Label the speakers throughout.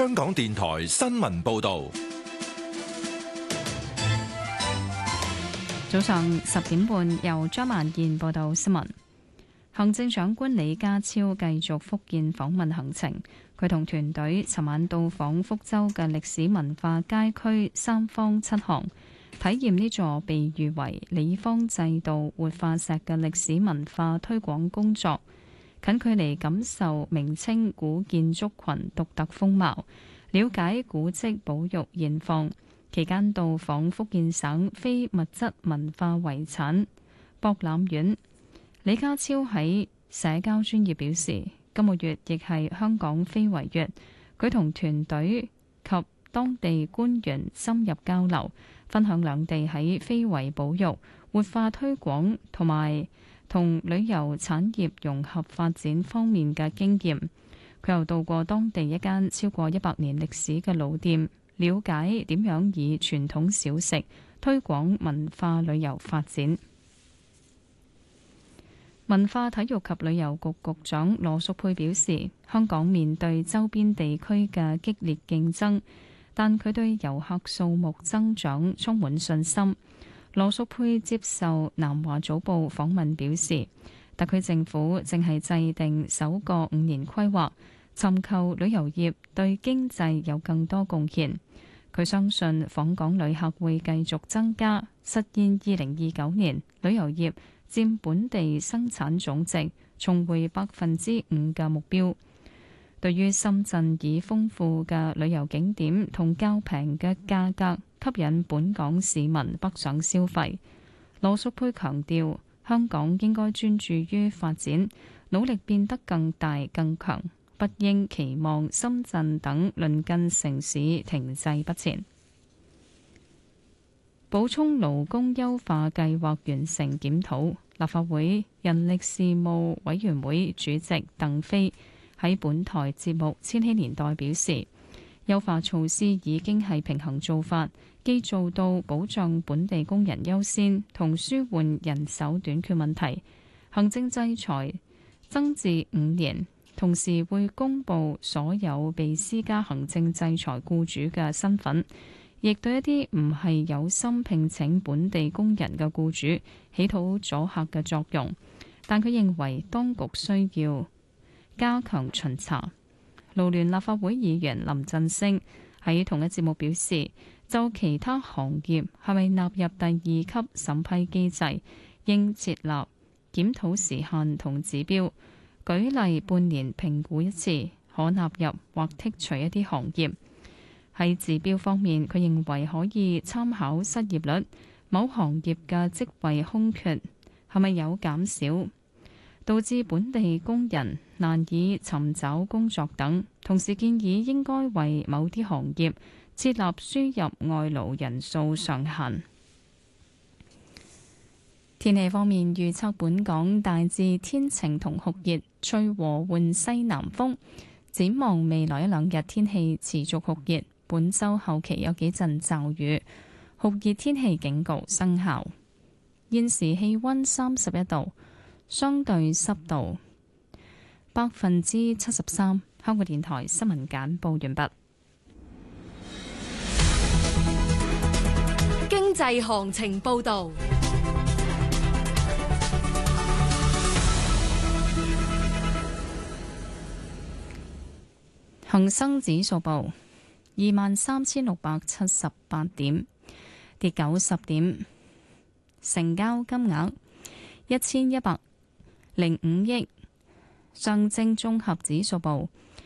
Speaker 1: 香港電台新聞報道。
Speaker 2: 早上10點半，由張曼燕報道新聞。行政長官李家超繼續福建訪問行程，佢同團隊尋晚到訪福州嘅歷史文化街區三坊七巷，體驗呢座被譽為李方制度活化石嘅歷史文化推廣工作，近距離感受明清古建築群獨特風貌，了解古蹟保育現況。期間到訪福建省非物質文化遺產博覽院。李家超喺社交專頁表示，今個月亦係香港非遺月，佢同團隊及當地官員深入交流，分享兩地喺非遺保育、活化推廣同埋同旅遊產業融合發展方面嘅經驗。佢又到過當地一間超過100年歷史嘅老店，了解點樣以傳統小食推廣文化旅遊發展。文化體育及旅遊局局長羅淑佩表示，香港面對周邊地區嘅激烈競爭，但佢對遊客數目增長充滿信心。羅淑佩接受南華早報訪問表示，特區政府正係制定首個5年規劃，尋求旅遊業對經濟有更多貢獻。佢相信訪港旅客會繼續增加，實現2029年旅遊業佔本地生產總值重回5%嘅目標。對於深圳以豐富嘅旅遊景點同較平嘅價格吸引本港市民北上消費，羅淑佩強調，香港應該專注於發展，努力變得更大更強，不應期望深圳等鄰近城市停滯不前。補充勞工優化計劃完成檢討，立法會人力事務委員會主席鄧飛喺本台節目《千禧年代》表示，優化措施已經係平衡做法，既做到保障本地工人優先，同舒緩人手短缺問題。行政制裁增至5年，同時會公布所有被施加行政制裁僱主嘅身份，亦對一啲唔係有心聘請本地工人嘅僱主起到阻嚇嘅作用。但佢認為當局需要加強巡查。勞聯立法會議員林振昇喺同一節目表示，就其他行業係咪納入第2級審批機制，應設立檢討時限同指標，舉例半年評估一次，可納入或剔除一啲行業。喺指標方面，佢認為可以參考失業率、某行業嘅職位空缺係咪有減少，導致本地工人難以尋找工作等。同時建議應該為某啲行業設立輸入外勞人數上限。天氣方面，預測本港大致天晴同酷熱，吹和緩西南風。展望未來1-2日天氣持續酷熱，本週後期有幾陣驟雨，酷熱天氣警告生效。現時氣溫31度，相對濕度73%。香港電台新聞簡報完畢。
Speaker 3: 經濟行情報道。
Speaker 2: 恒生指數報23,678點，跌90點，成交金額1105億。上證綜合指數報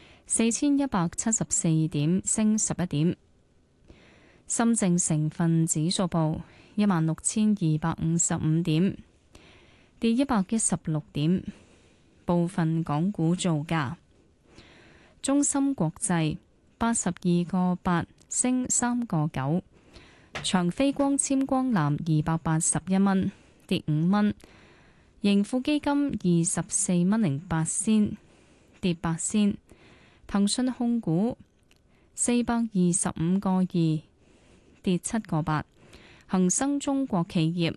Speaker 2: 4174點，升11點。深證成分指數報16,255點，跌116點。部分港股造價。中芯國際82個8升3個9，長飛光纖光纜281蚊跌5蚊，盈富基金24蚊08仙跌8仙，騰訊控股425個2跌7個8，恒生中國企業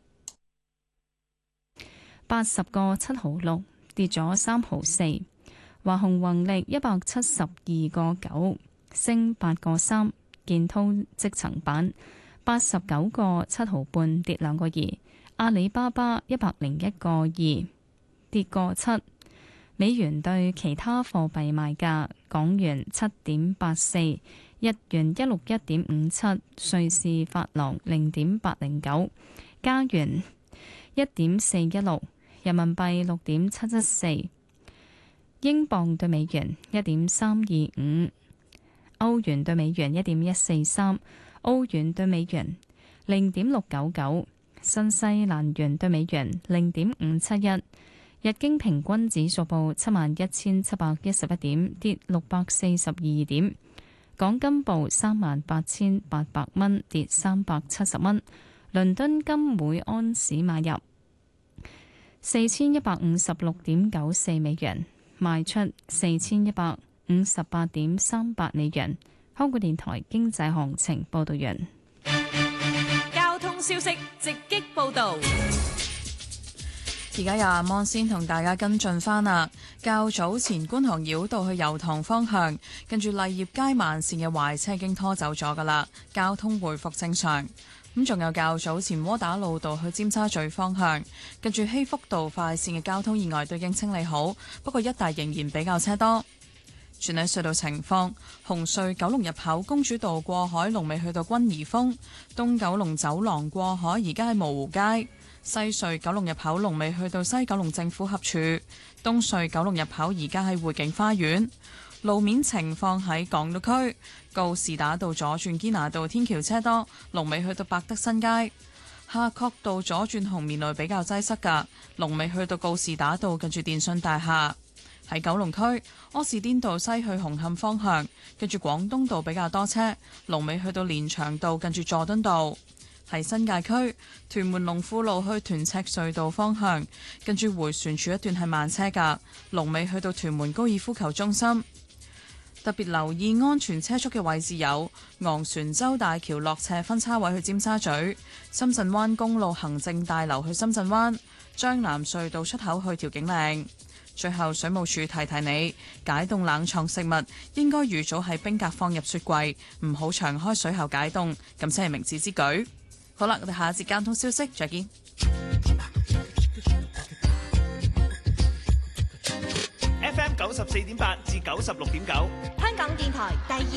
Speaker 2: 80個7毫6跌咗3毫4。華虹宏力172個9 升8個3，建滔積層板89個7毫半，跌2個2，阿里巴巴101個2，跌個7。美元對其他貨幣賣價：港元7.84，日元161.57，瑞士法郎0.809，加元1.416，人民幣6.714，英鎊對美元1.325，歐元對美元1.143，澳元對美元0.699，新西蘭元對美元0.571。日經平均指數報71,711點，跌642點。港金報38,800蚊，跌370蚊。倫敦金每安士買入4156.94美元，賣出4158.38美元。香港電台經濟行情報道完。
Speaker 3: 交通消息直擊報道。
Speaker 4: 而家由阿芒先同大家跟進返啦。較早前觀塘繞道去油塘方向，跟住勵業街慢線嘅壞車已經拖走咗㗎啦，交通回復正常。咁仲有較早前窩打老道去尖沙咀方向，跟住禧福道快線嘅交通意外都已經清理好，不過一帶仍然比較車多。轉喺隧道情況，紅隧九龍入口公主道過海龍尾去到君怡峰，東九龍走廊過海而家喺蕪湖街。西隧九龍入口龍尾去到西九龍政府合署，東隧九龍入口而家喺匯景花園。路面情況喺港島區，告士打道左轉堅拿道天橋車多，龍尾去到百德新街。夏慤道左轉紅棉路比較擠塞㗎，龍尾去到告士打道近住電訊大廈。喺九龍區，柯士甸道西去紅磡方向，跟住廣東道比較多車，龍尾去到連翔道近住佐敦道。喺新界區，屯門龍富路去屯赤隧道方向，跟住迴旋處一段係慢車㗎，龍尾去到屯門高爾夫球中心。特別留意安全車速嘅位置有昂船洲大橋落斜分叉位去尖沙咀、深圳灣公路行政大樓去深圳灣、將南隧道出口去調景嶺。最後，水務署提提你，解凍冷藏食物應該預早喺冰格放入雪櫃，唔好長開水喉解凍，咁先係明智之舉。好啦，我哋下一節交通消息再見。
Speaker 5: FM 94.8至96.9，
Speaker 3: 香港電台第二